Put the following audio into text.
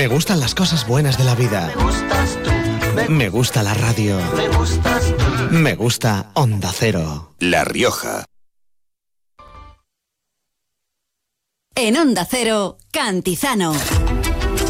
Me gustan las cosas buenas de la vida. Me gustas tú. Me gusta la radio. Me gustas tú. Me gusta Onda Cero. La Rioja. En Onda Cero, Cantizano.